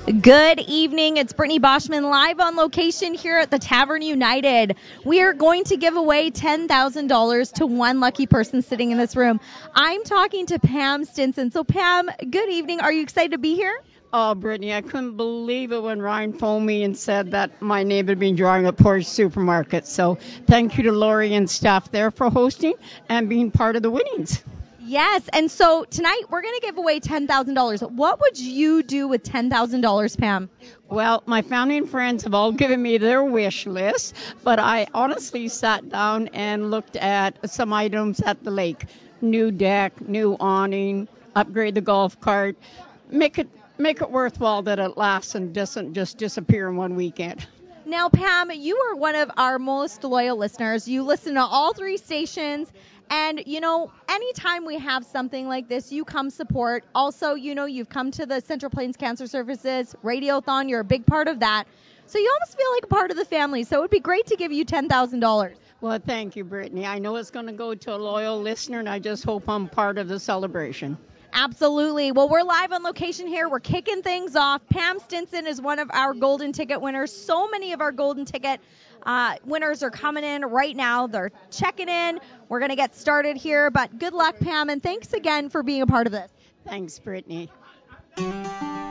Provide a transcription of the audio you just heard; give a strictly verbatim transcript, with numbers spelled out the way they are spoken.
Good evening. It's Brittany Boschman live on location here at the Tavern United. We are going to give away ten thousand dollars to one lucky person sitting in this room. I'm talking to Pam Stinson. So, Pam, good evening. Are you excited to be here? Oh, Brittany, I couldn't believe it when Ryan phoned me and said that my name had been drawing at Portage Supermarket. So thank you to Lori and staff there for hosting and being part of the winnings. Yes, and so tonight we're going to give away ten thousand dollars. What would you do with ten thousand dollars, Pam? Well, my family and friends have all given me their wish list, but I honestly sat down and looked at some items at the lake. New deck, new awning, upgrade the golf cart, make it make it worthwhile that it lasts and doesn't just disappear in one weekend. Now, Pam, you are one of our most loyal listeners. You listen to all three stations. And, you know, anytime we have something like this, you come support. Also, you know, you've come to the Central Plains Cancer Services Radiothon. You're a big part of that. So you almost feel like a part of the family. So it would be great to give you ten thousand dollars. Well, thank you, Brittany. I know it's going to go to a loyal listener, and I just hope I'm part of the celebration. Absolutely. Well, we're live on location here. We're kicking things off. Pam Stinson is one of our golden ticket winners. So many of our golden ticket uh, winners are coming in right now. They're checking in. We're going to get started here. But good luck, Pam, and thanks again for being a part of this. Thanks, Brittany.